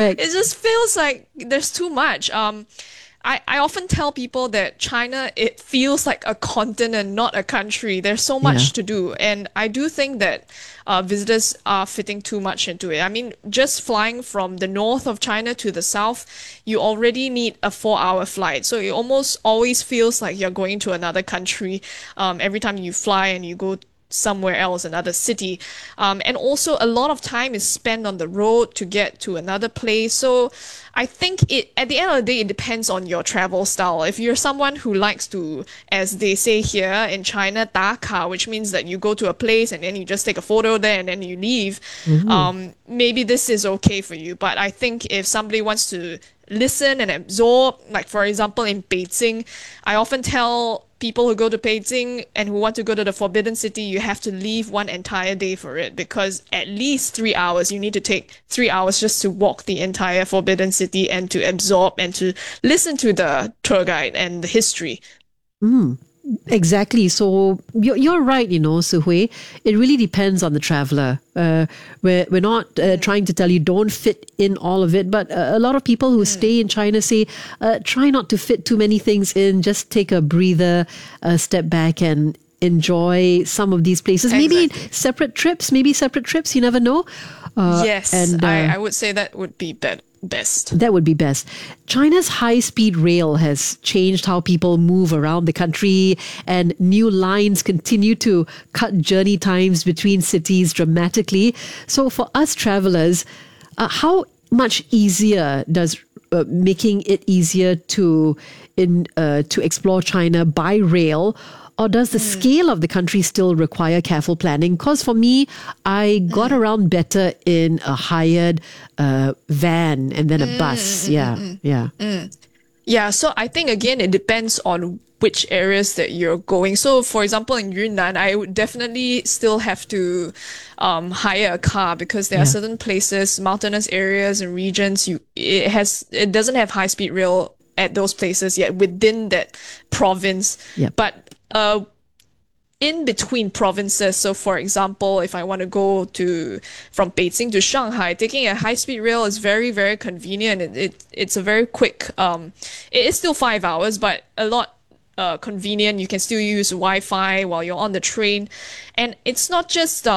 Correct. it just feels like there's too much. I often tell people that China, it feels like a continent, not a country. There's so Yeah. much to do. And I do think that visitors are fitting too much into it. I mean, just flying from the north of China to the south, you already need a 4 hour flight. So it almost always feels like you're going to another country every time you fly and you go somewhere else, another city. And also a lot of time is spent on the road to get to another place. So I think it, at the end of the day, it depends on your travel style. If you're someone who likes to, as they say here in China, 打卡, which means that you go to a place and then you just take a photo there and then you leave, maybe this is okay for you. But I think if somebody wants to listen and absorb, like for example in Beijing, I often tell people who go to Beijing and who want to go to the Forbidden City, you have to leave one entire day for it because at least 3 hours, you need to take 3 hours just to walk the entire Forbidden City and to absorb and to listen to the tour guide and the history. Exactly. So you're right, Suhui. It really depends on the traveler. We're not trying to tell you don't fit in all of it, but a lot of people who stay in China say, try not to fit too many things in. Just take a breather, step back and enjoy some of these places. Maybe separate trips, you never know. Yes, and I would say that would be best. That would be best. China's high-speed rail has changed how people move around the country, and new lines continue to cut journey times between cities dramatically. So for us travelers, how much easier does making it easier to explore China by rail, or does the scale of the country still require careful planning? Because for me, I got around better in a hired van and then a bus. Yeah. Yeah, so I think again it depends on which areas that you're going. So for example in Yunnan, I would definitely still have to hire a car because there are certain places, mountainous areas and regions, it doesn't have high speed rail at those places yet within that province. Yep. But in between provinces, so for example, if I want to go from Beijing to Shanghai, taking a high-speed rail is very, very convenient. It's a very quick, it is still 5 hours, but a lot convenient. You can still use Wi-Fi while you're on the train. And it's not just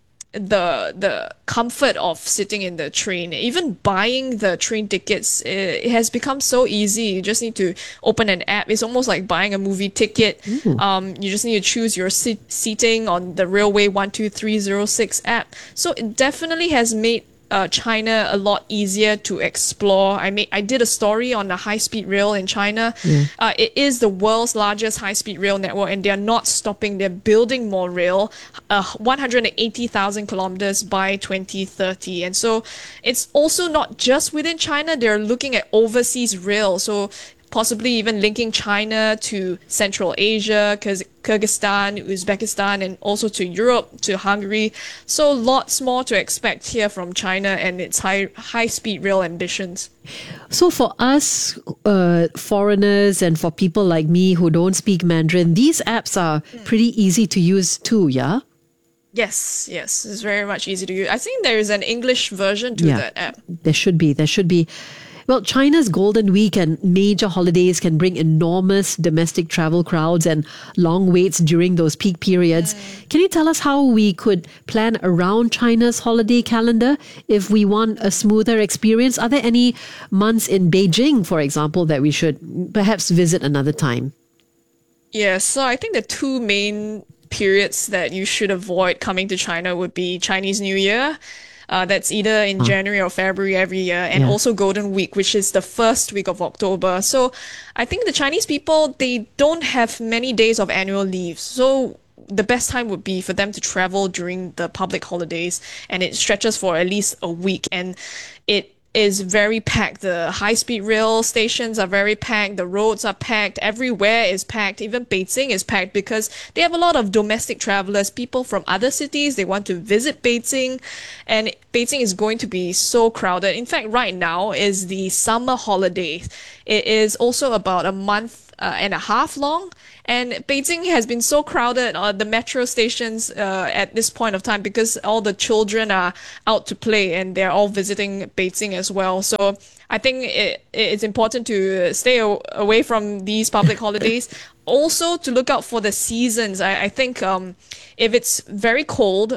the comfort of sitting in the train. Even buying the train tickets, it has become so easy. You just need to open an app. It's almost like buying a movie ticket. You just need to choose your seating on the Railway 12306 app. So it definitely has made China a lot easier to explore. I did a story on the high-speed rail in China. It is the world's largest high-speed rail network, and they're not stopping. They're building more rail, 180,000 kilometers by 2030. And so it's also not just within China. They're looking at overseas rail. So possibly even linking China to Central Asia, Kyrgyzstan, Uzbekistan, and also to Europe, to Hungary. So lots more to expect here from China and its high-speed rail ambitions. So for us foreigners and for people like me who don't speak Mandarin, these apps are pretty easy to use too, yeah? Yes, it's very much easy to use. I think there is an English version to that app. There should be. Well, China's Golden Week and major holidays can bring enormous domestic travel crowds and long waits during those peak periods. Can you tell us how we could plan around China's holiday calendar if we want a smoother experience? Are there any months in Beijing, for example, that we should perhaps visit another time? Yeah, so I think the two main periods that you should avoid coming to China would be Chinese New Year. That's either in January or February every year, and also Golden Week, which is the first week of October. So I think the Chinese people, they don't have many days of annual leave. So the best time would be for them to travel during the public holidays, and it stretches for at least a week. And it is very packed. The high-speed rail stations are very packed. The roads are packed. Everywhere is packed. Even Beijing is packed because they have a lot of domestic travelers, people from other cities. They want to visit Beijing, and Beijing is going to be so crowded. In fact, right now is the summer holiday. It is also about a month and a half long. And Beijing has been so crowded, the metro stations at this point of time because all the children are out to play and they're all visiting Beijing as well. So I think it's important to stay away from these public holidays. Also, to look out for the seasons. I think if it's very cold,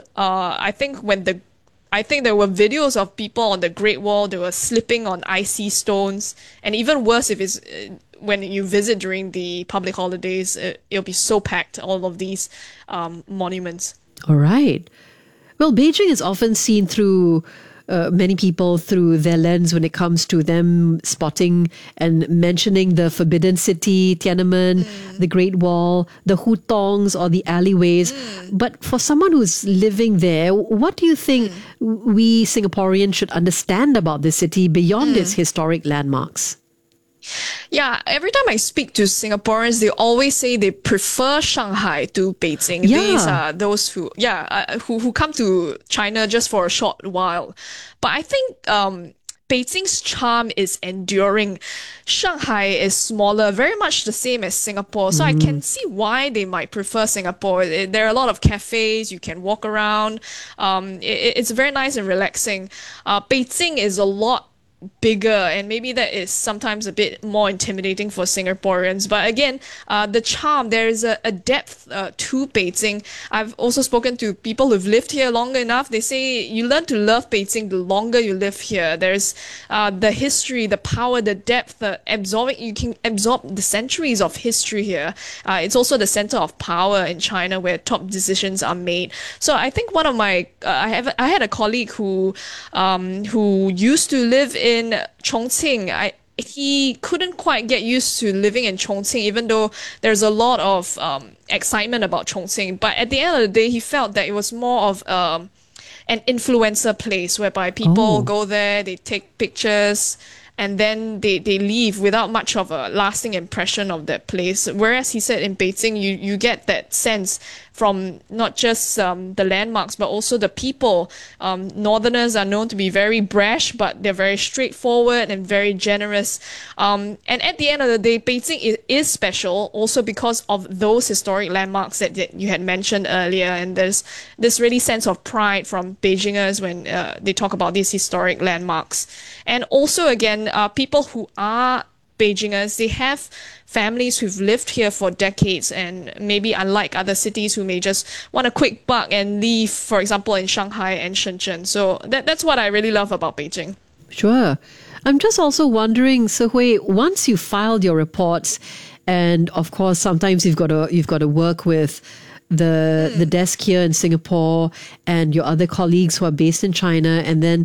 I think there were videos of people on the Great Wall. They were slipping on icy stones, and even worse if it's when you visit during the public holidays, it'll be so packed. All of these monuments. All right. Well, Beijing is often seen through many people through their lens when it comes to them spotting and mentioning the Forbidden City, Tiananmen, the Great Wall, the hutongs or the alleyways. But for someone who's living there, what do you think we Singaporeans should understand about the city beyond its historic landmarks? Yeah, every time I speak to Singaporeans, they always say they prefer Shanghai to Beijing. Yeah. These are those who come to China just for a short while. But I think Beijing's charm is enduring. Shanghai is smaller, very much the same as Singapore. So I can see why they might prefer Singapore. There are a lot of cafes, you can walk around. It's very nice and relaxing. Beijing is a lot bigger, and maybe that is sometimes a bit more intimidating for Singaporeans. But again, the charm, there is a depth to Beijing. I've also spoken to people who've lived here longer enough. They say you learn to love Beijing the longer you live here. There's the history, the power, the depth, you can absorb the centuries of history here. It's also the center of power in China where top decisions are made. So I think one of my, I had a colleague who used to live in Chongqing. He couldn't quite get used to living in Chongqing, even though there's a lot of excitement about Chongqing. But at the end of the day, he felt that it was more of an influencer place whereby people go there, they take pictures, and then they leave without much of a lasting impression of that place. Whereas he said in Beijing, you get that sense from not just the landmarks, but also the people. Northerners are known to be very brash, but they're very straightforward and very generous. And at the end of the day, Beijing is special also because of those historic landmarks that you had mentioned earlier. And there's this really sense of pride from Beijingers when they talk about these historic landmarks. And also, again, people who are Beijingers, they have families who've lived here for decades, and maybe unlike other cities who may just want a quick buck and leave, for example, in Shanghai and Shenzhen. So that's what I really love about Beijing. Sure. I'm just also wondering, Hui, once you filed your reports, and of course, sometimes you've got to work with the desk here in Singapore and your other colleagues who are based in China, and then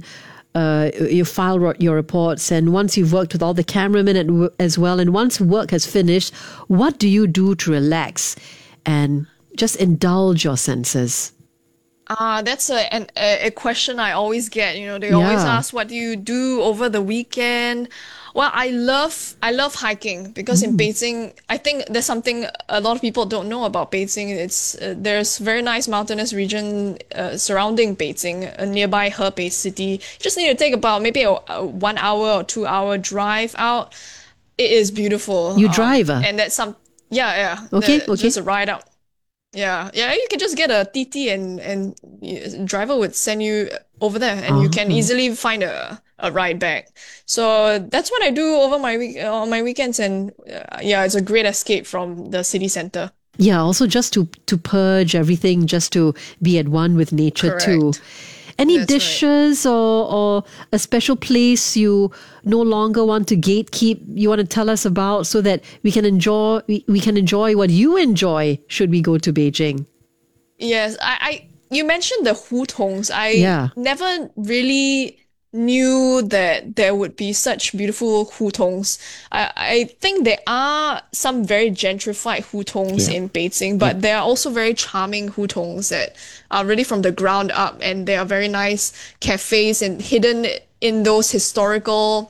you file your reports, and once you've worked with all the cameramen as well, and once work has finished, what do you do to relax and just indulge your senses? That's a question I always get. You know, they always ask, what do you do over the weekend? Well, I love hiking because in Beijing, I think there's something a lot of people don't know about Beijing. It's there's very nice mountainous region surrounding Beijing, nearby Hebei city. You just need to take about maybe a 1 hour or 2 hour drive out. It is beautiful. You drive? And that's yeah. Okay. Just a ride out. Yeah. You can just get a TT and driver would send you over there, and you can easily find a ride back. So that's what I do over on my weekends, and it's a great escape from the city center. Yeah, also just to purge everything, just to be at one with nature too. Any That's dishes or a special place you no longer want to gatekeep, you want to tell us about, so that we can enjoy what you enjoy should we go to Beijing? Yes, you mentioned the hutongs. I never really knew that there would be such beautiful hutongs. I think there are some very gentrified hutongs in Beijing, but there are also very charming hutongs that are really from the ground up, and they are very nice cafes and hidden in those historical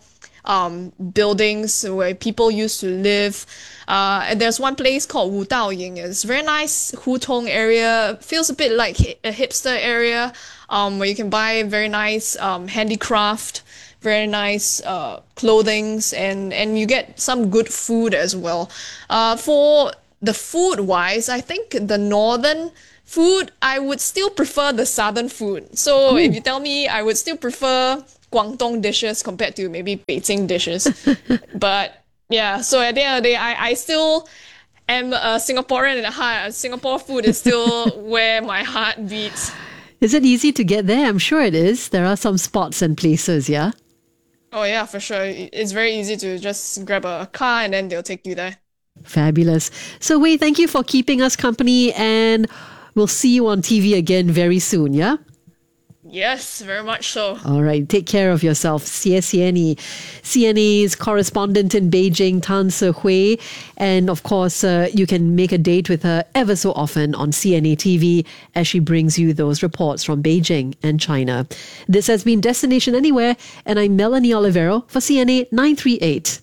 buildings where people used to live. And there's one place called Wu Dao Ying. It's a very nice hutong area. Feels a bit like a hipster area, where you can buy very nice handicraft, very nice clothings, and you get some good food as well. For the food wise, I think the northern food, I would still prefer the southern food. So if you tell me, I would still prefer Guangdong dishes compared to maybe Beijing dishes. But yeah, so at the end of the day, I still am a Singaporean at heart. Singapore food is still where my heart beats. Is it easy to get there? I'm sure it is. There are some spots and places, yeah? Oh yeah, for sure. It's very easy to just grab a car and then they'll take you there. Fabulous. So Wei, thank you for keeping us company, and we'll see you on TV again very soon, yeah? Yes, very much so. All right, take care of yourself. CNA's correspondent in Beijing, Tan Se-Hui. And of course, you can make a date with her ever so often on CNA TV as she brings you those reports from Beijing and China. This has been Destination Anywhere, and I'm Melanie Olivero for CNA 938.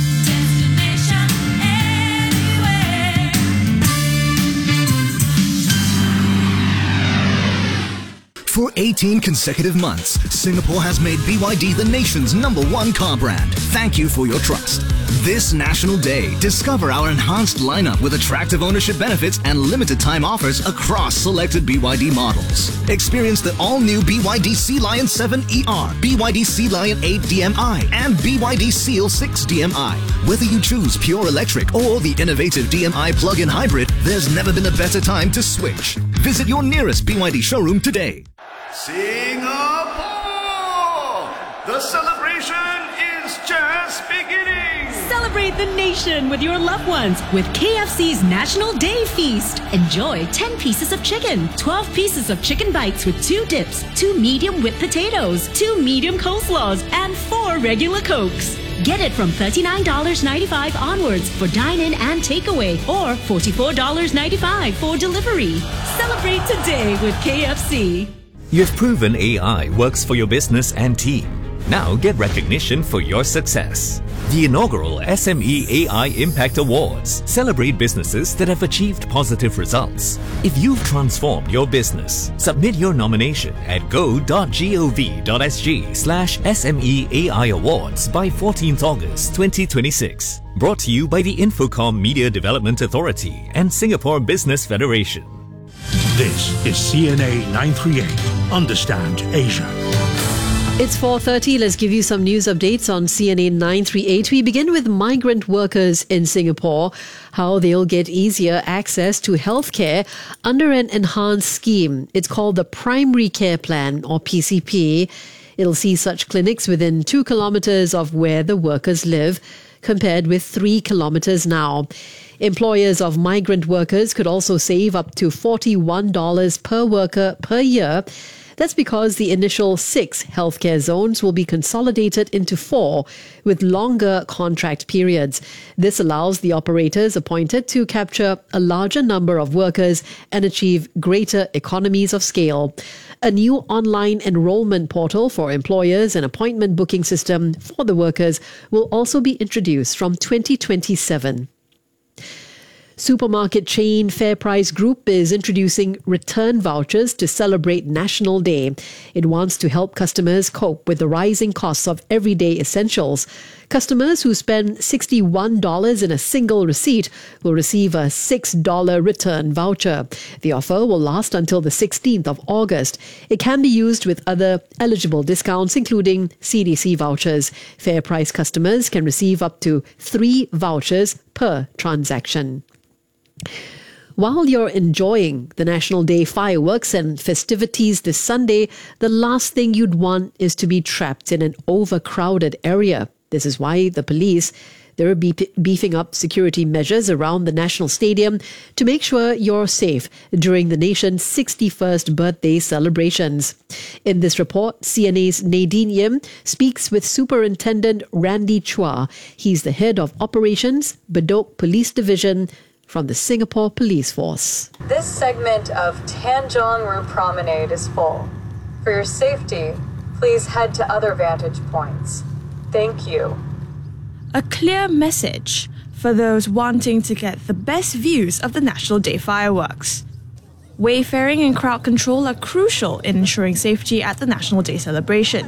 For 18 consecutive months, Singapore has made BYD the nation's #1 car brand. Thank you for your trust. This National Day, discover our enhanced lineup with attractive ownership benefits and limited time offers across selected BYD models. Experience the all-new BYD Sea Lion 7 ER, BYD Sea Lion 8 DMI, and BYD Seal 6 DMI. Whether you choose pure electric or the innovative DMI plug-in hybrid, there's never been a better time to switch. Visit your nearest BYD showroom today. Singapore! The celebration is just beginning! Celebrate the nation with your loved ones with KFC's National Day Feast. Enjoy 10 pieces of chicken, 12 pieces of chicken bites with 2 dips, 2 medium whipped potatoes, 2 medium coleslaws, and 4 regular Cokes. Get it from $39.95 onwards for dine-in and takeaway, or $44.95 for delivery. Celebrate today with KFC. You've proven AI works for your business and team. Now get recognition for your success. The inaugural SME AI Impact Awards celebrate businesses that have achieved positive results. If you've transformed your business, submit your nomination at go.gov.sg/SME AI Awards by 14th August 2026. Brought to you by the Infocom Media Development Authority and Singapore Business Federation. This is CNA 938. Understand Asia. It's 4:30. Let's give you some news updates on CNA 938. We begin with migrant workers in Singapore, how they'll get easier access to healthcare under an enhanced scheme. It's called the Primary Care Plan, or PCP. It'll see such clinics within 2 kilometers of where the workers live, compared with 3 kilometers now. Employers of migrant workers could also save up to $41 per worker per year. That's because the initial 6 healthcare zones will be consolidated into 4 with longer contract periods. This allows the operators appointed to capture a larger number of workers and achieve greater economies of scale. A new online enrollment portal for employers and appointment booking system for the workers will also be introduced from 2027. Supermarket chain FairPrice Group is introducing return vouchers to celebrate National Day. It wants to help customers cope with the rising costs of everyday essentials. Customers who spend $61 in a single receipt will receive a $6 return voucher. The offer will last until the 16th of August. It can be used with other eligible discounts, including CDC vouchers. FairPrice customers can receive up to 3 vouchers per transaction. While you're enjoying the National Day fireworks and festivities this Sunday, the last thing you'd want is to be trapped in an overcrowded area. This is why the police, they're beefing up security measures around the National Stadium to make sure you're safe during the nation's 61st birthday celebrations. In this report, CNA's Nadine Yim speaks with Superintendent Randy Chua. He's the head of operations, Bedok Police Division, from the Singapore Police Force. This segment of Tanjong Rhu Promenade is full. For your safety, please head to other vantage points. Thank you. A clear message for those wanting to get the best views of the National Day fireworks. Wayfaring and crowd control are crucial in ensuring safety at the National Day celebrations,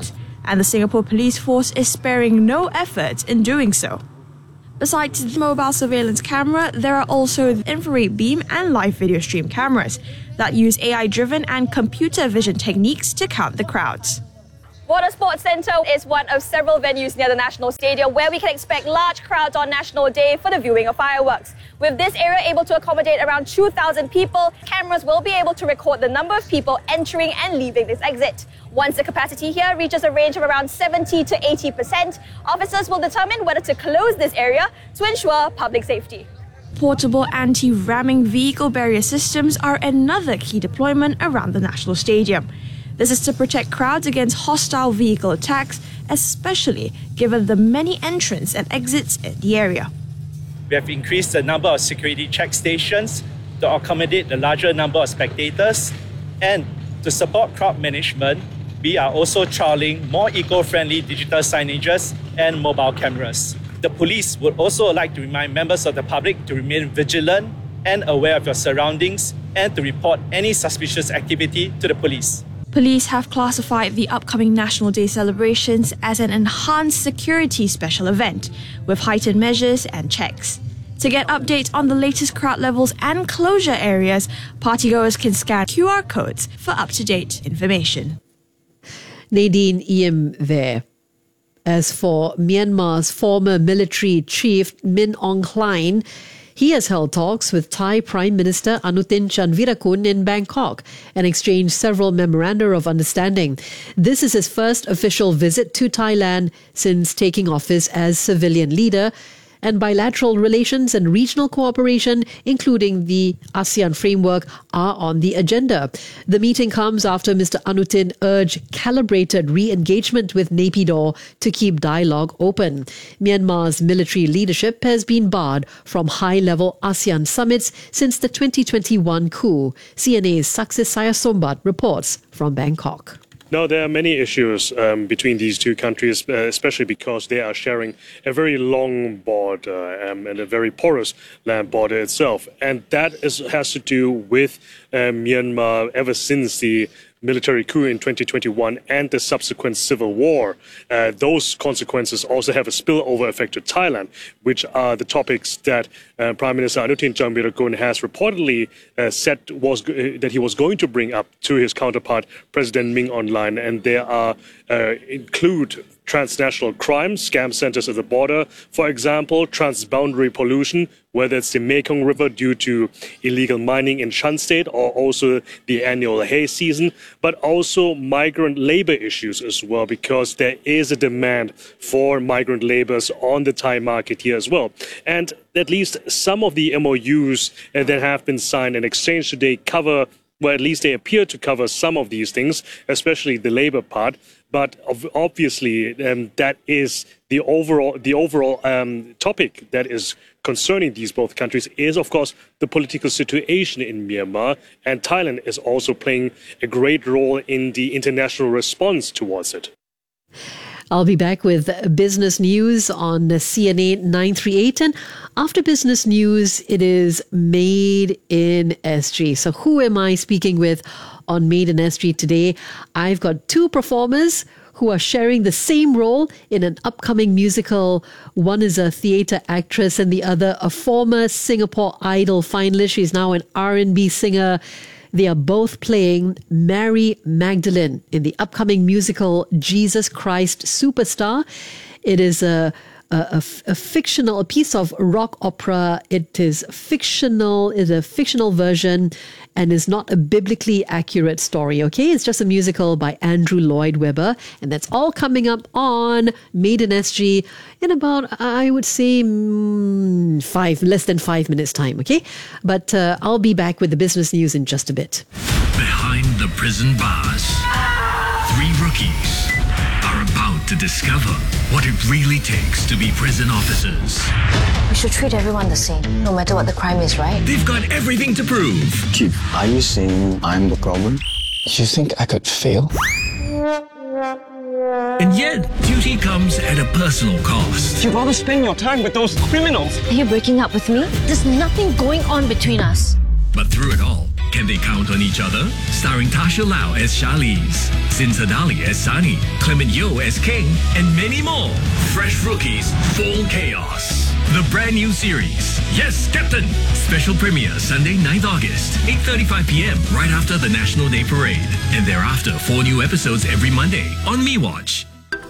and the Singapore Police Force is sparing no effort in doing so. Besides the mobile surveillance camera, there are also the infrared beam and live video stream cameras that use AI-driven and computer vision techniques to count the crowds. Water Sports Centre is one of several venues near the National Stadium where we can expect large crowds on National Day for the viewing of fireworks. With this area able to accommodate around 2,000 people, cameras will be able to record the number of people entering and leaving this exit. Once the capacity here reaches a range of around 70 to 80%, officers will determine whether to close this area to ensure public safety. Portable anti-ramming vehicle barrier systems are another key deployment around the National Stadium. This is to protect crowds against hostile vehicle attacks, especially given the many entrants and exits in the area. We have increased the number of security check stations to accommodate the larger number of spectators, and to support crowd management, we are also trialling more eco-friendly digital signages and mobile cameras. The police would also like to remind members of the public to remain vigilant and aware of your surroundings and to report any suspicious activity to the police. Police have classified the upcoming National Day celebrations as an enhanced security special event with heightened measures and checks. To get updates on the latest crowd levels and closure areas, partygoers can scan QR codes for up-to-date information. Nadine Iem there. As for Myanmar's former military chief Min Aung Hlaing, he has held talks with Thai Prime Minister Anutin Chanvirakul in Bangkok and exchanged several memoranda of understanding. This is his first official visit to Thailand since taking office as civilian leader, and bilateral relations and regional cooperation, including the ASEAN framework, are on the agenda. The meeting comes after Mr. Anutin urged calibrated re-engagement with Naypyidaw to keep dialogue open. Myanmar's military leadership has been barred from high-level ASEAN summits since the 2021 coup. CNA's Success Sayasombat reports from Bangkok. No, there are many issues between these two countries, especially because they are sharing a very long border and a very porous land border itself. And that has to do with Myanmar ever since the military coup in 2021 and the subsequent civil war. Those consequences also have a spillover effect to Thailand, which are the topics that Prime Minister Anutin Chanvirakul has reportedly said that he was going to bring up to his counterpart, President Min Aung Hlaing, and they are include transnational crime, scam centers at the border, for example, transboundary pollution, whether it's the Mekong River due to illegal mining in Shan State or also the annual hay season, but also migrant labor issues as well, because there is a demand for migrant laborers on the Thai market here as well. And at least some of the MOUs that have been signed and exchanged today cover, well, at least they appear to cover some of these things, especially the labor part. But obviously, that is the overall topic that is concerning these both countries is, of course, the political situation in Myanmar. And Thailand is also playing a great role in the international response towards it. I'll be back with business news on CNA 938. And after business news, it is Made in SG. So who am I speaking with on Made in SG today? I've got two performers who are sharing the same role in an upcoming musical. One is a theatre actress and the other a former Singapore Idol finalist. She's now an R&B singer. They are both playing Mary Magdalene in the upcoming musical Jesus Christ Superstar. It is a piece of rock opera. It is fictional, is a fictional version and is not a biblically accurate story, okay? It's just a musical by Andrew Lloyd Webber, and that's all coming up on Made in SG in about, I would say, less than 5 minutes time, okay? But I'll be back with the business news in just a bit. Behind the prison bars, three rookies are about to discover what it really takes to be prison officers. We should treat everyone the same, no matter what the crime is, right? They've got everything to prove. Chief, are you saying I'm the problem? You think I could fail? And yet, duty comes at a personal cost. You'd rather spend your time with those criminals. Are you breaking up with me? There's nothing going on between us. But through it all, Can they count on each other? Starring Tasha Lau as Charlize, Sin Sadali as Sunny, Clement Yeoh as King, and many more. Fresh Rookies, Full Chaos. The brand new series, Yes, Captain! Special premiere Sunday, 9th August, 8:35 p.m. right after the National Day Parade. And thereafter, 4 new episodes every Monday on MeWatch.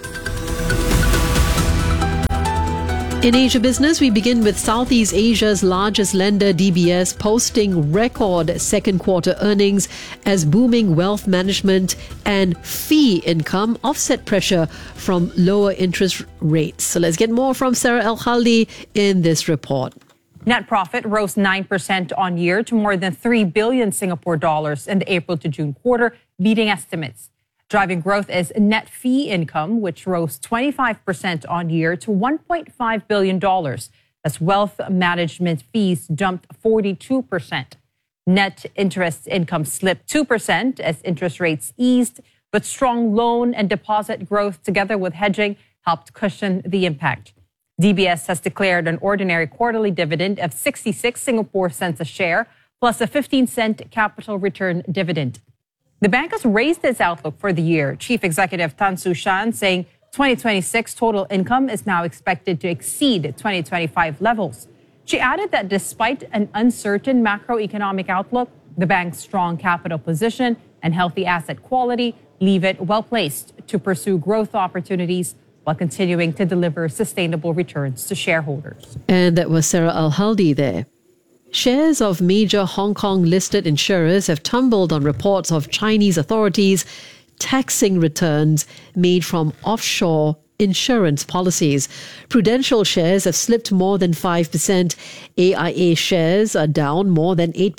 In Asia Business, we begin with Southeast Asia's largest lender, DBS, posting record second quarter earnings as booming wealth management and fee income offset pressure from lower interest rates. So let's get more from Sarah El-Khaldi in this report. Net profit rose 9% on year to more than 3 billion Singapore dollars in the April to June quarter, beating estimates. Driving growth is net fee income, which rose 25% on year to $1.5 billion, as wealth management fees jumped 42%. Net interest income slipped 2% as interest rates eased, but strong loan and deposit growth together with hedging helped cushion the impact. DBS has declared an ordinary quarterly dividend of 66 Singapore cents a share, plus a 15-cent capital return dividend. The bank has raised its outlook for the year. Chief Executive Tan Su Shan saying 2026 total income is now expected to exceed 2025 levels. She added that despite an uncertain macroeconomic outlook, the bank's strong capital position and healthy asset quality leave it well-placed to pursue growth opportunities while continuing to deliver sustainable returns to shareholders. And that was Sarah El-Khaldi there. Shares of major Hong Kong-listed insurers have tumbled on reports of Chinese authorities taxing returns made from offshore insurance policies. Prudential shares have slipped more than 5%. AIA shares are down more than 8%.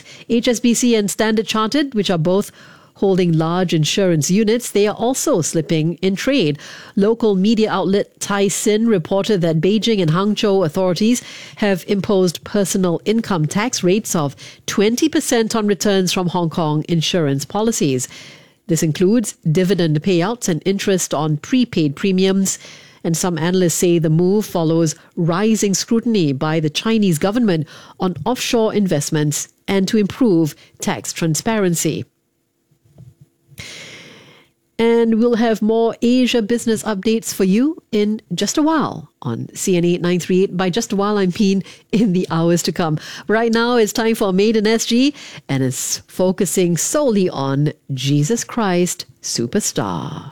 HSBC and Standard Chartered, which are both holding large insurance units, they are also slipping in trade. Local media outlet Tai Sin reported that Beijing and Hangzhou authorities have imposed personal income tax rates of 20% on returns from Hong Kong insurance policies. This includes dividend payouts and interest on prepaid premiums. And some analysts say the move follows rising scrutiny by the Chinese government on offshore investments and to improve tax transparency. And we'll have more Asia business updates for you in just a while on CNA 938. By just a while, I mean in the hours to come. Right now, it's time for Made in SG, and it's focusing solely on Jesus Christ Superstar.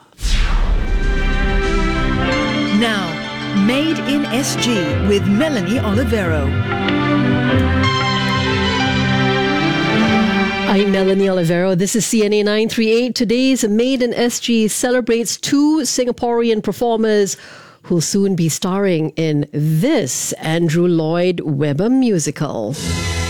Now, Made in SG with Melanie Olivero. I'm Melanie Olivero. This is CNA 938. Today's Made in SG celebrates two Singaporean performers who'll soon be starring in this Andrew Lloyd Webber musical.